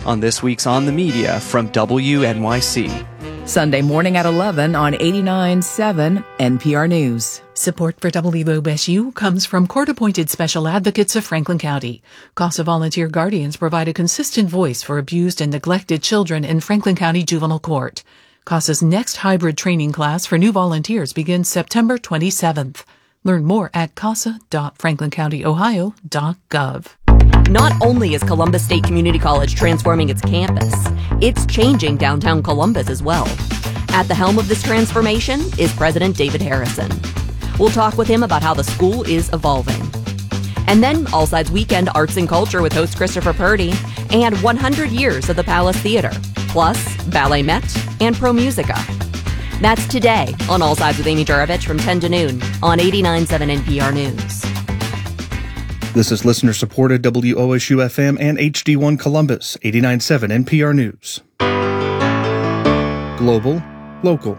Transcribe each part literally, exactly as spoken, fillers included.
on this week's On the Media from W N Y C. Sunday morning at eleven on eighty-nine point seven N P R News. Support for W O S U comes from court-appointed special advocates of Franklin County. CASA volunteer guardians provide a consistent voice for abused and neglected children in Franklin County Juvenile Court. CASA's next hybrid training class for new volunteers begins September twenty-seventh. Learn more at casa dot franklin county ohio dot gov. Not only is Columbus State Community College transforming its campus, it's changing downtown Columbus as well. At the helm of this transformation is President David Harrison. We'll talk with him about how the school is evolving. And then All Sides Weekend Arts and Culture with host Christopher Purdy and one hundred years of the Palace Theater, plus Ballet Met and Pro Musica. That's today on All Sides with Amy Jurovich from ten to noon on eighty-nine point seven N P R News. This is listener-supported W O S U F M and H D one Columbus, eighty-nine point seven N P R News. Global, local.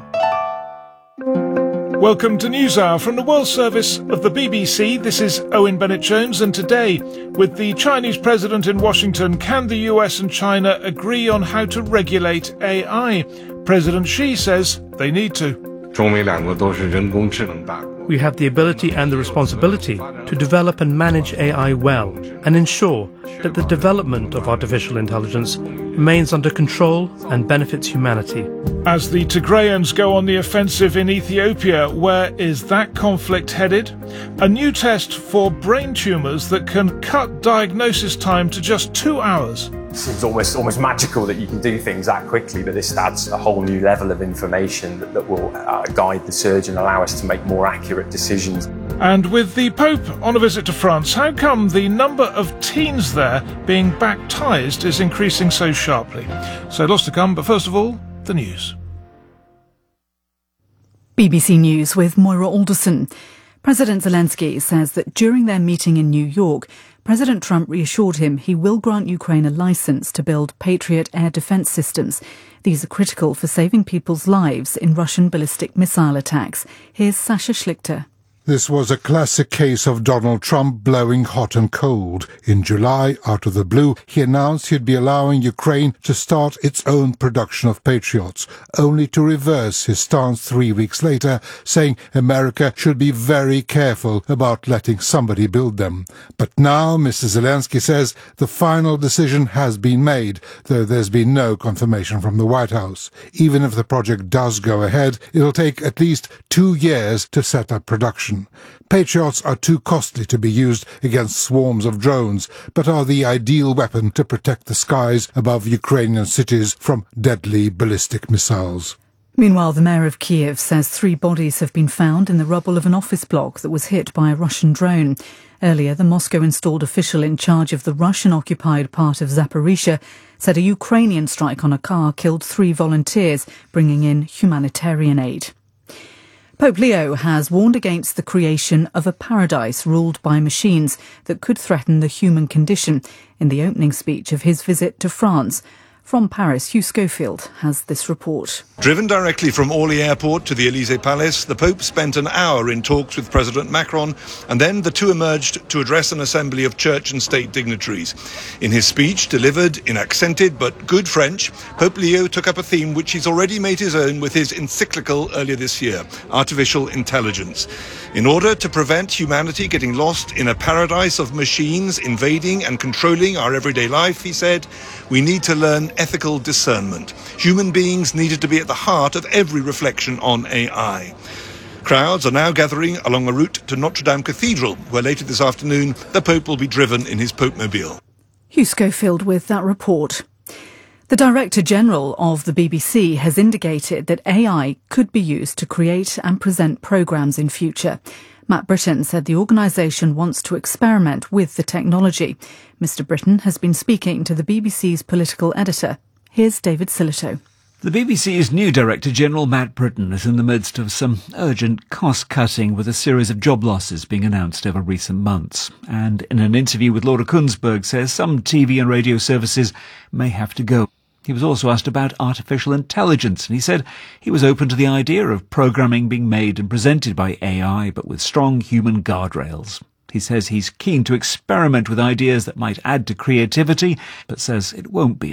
Welcome to NewsHour from the World Service of the B B C. This is Owen Bennett-Jones, and today, with the Chinese president in Washington, can the U S and China agree on how to regulate A I? President Xi says they need to. We have the ability and the responsibility to develop and manage A I well and ensure that the development of artificial intelligence remains under control and benefits humanity. As the Tigrayans go on the offensive in Ethiopia, where is that conflict headed? A new test for brain tumours that can cut diagnosis time to just two hours. It seems almost almost magical that you can do things that quickly, but this adds a whole new level of information that, that will uh, guide the surgeon, allow us to make more accurate decisions. And with the Pope on a visit to France, how come the number of teens there being baptised is increasing so sharply? So lots to come, but first of all, the news. B B C News with Moira Alderson. President Zelensky says that during their meeting in New York, President Trump reassured him he will grant Ukraine a licence to build Patriot air defence systems. These are critical for saving people's lives in Russian ballistic missile attacks. Here's Sasha Schlichter. This was a classic case of Donald Trump blowing hot and cold. In July, out of the blue, he announced he'd be allowing Ukraine to start its own production of Patriots, only to reverse his stance three weeks later, saying America should be very careful about letting somebody build them. But now, Mister Zelensky says the final decision has been made, though there's been no confirmation from the White House. Even if the project does go ahead, it'll take at least two years to set up production. Patriots are too costly to be used against swarms of drones, but are the ideal weapon to protect the skies above Ukrainian cities from deadly ballistic missiles. Meanwhile, the mayor of Kiev says three bodies have been found in the rubble of an office block that was hit by a Russian drone. Earlier, the Moscow-installed official in charge of the Russian-occupied part of Zaporizhia said a Ukrainian strike on a car killed three volunteers, bringing in humanitarian aid. Pope Leo has warned against the creation of a paradise ruled by machines that could threaten the human condition in the opening speech of his visit to France. From Paris, Hugh Schofield has this report. Driven directly from Orly Airport to the Élysée Palace, the Pope spent an hour in talks with President Macron, and then the two emerged to address an assembly of church and state dignitaries. In his speech, delivered in accented but good French, Pope Leo took up a theme which he's already made his own with his encyclical earlier this year, artificial intelligence. In order to prevent humanity getting lost in a paradise of machines invading and controlling our everyday life, he said, we need to learn ethical discernment. Human beings needed to be at the heart of every reflection on A I. Crowds are now gathering along a route to Notre Dame Cathedral, where later this afternoon the Pope will be driven in his Pope-mobile. Hugh Schofield with that report. The Director General of the B B C has indicated that A I could be used to create and present programmes in future. Matt Britton said the organisation wants to experiment with the technology. Mister Britton has been speaking to the B B C's political editor. Here's David Silito. The B B C's new Director General, Matt Britton, is in the midst of some urgent cost-cutting, with a series of job losses being announced over recent months. And in an interview with Laura Kunsberg, says some T V and radio services may have to go. He was also asked about artificial intelligence, and he said he was open to the idea of programming being made and presented by A I, but with strong human guardrails. He says he's keen to experiment with ideas that might add to creativity, but says it won't be